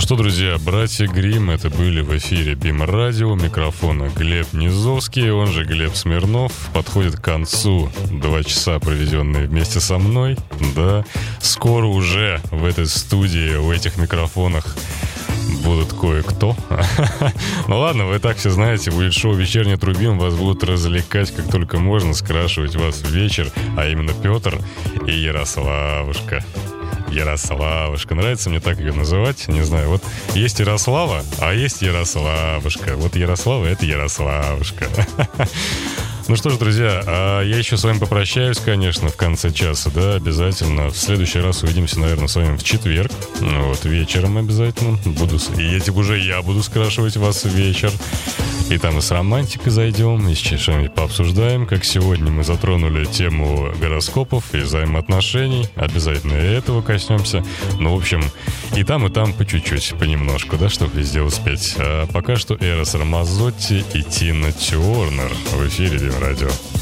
Что, друзья, братья Гримм, это были в эфире БИМ Радио, микрофона Глеб Низовский, он же Глеб Смирнов. Подходит к концу 2 часа, проведенные вместе со мной. Да, скоро уже в этой студии, в этих микрофонах будут кое-кто. Ну ладно, вы так все знаете, будет шоу «Вечерний Трубим», вас будут развлекать как только можно, скрашивать вас в вечер, а именно Петр и Ярославушка. Ярославушка. Нравится мне так ее называть? Не знаю. Вот есть Ярослава, а есть Ярославушка. Вот Ярослава — это Ярославушка. Ну что ж, друзья, я еще с вами попрощаюсь, конечно, в конце часа, да, обязательно. В следующий раз увидимся, наверное, с вами в четверг. Вот, вечером обязательно. Я буду скрашивать вас в вечер. И там и с романтикой зайдем, и с что-нибудь пообсуждаем. Как сегодня мы затронули тему гороскопов и взаимоотношений. Обязательно и этого коснемся. Ну, в общем, и там по чуть-чуть, понемножку, да, чтобы везде успеть. А пока что Эрос Рамазотти и Тина Тернер в эфире БИМ Радио.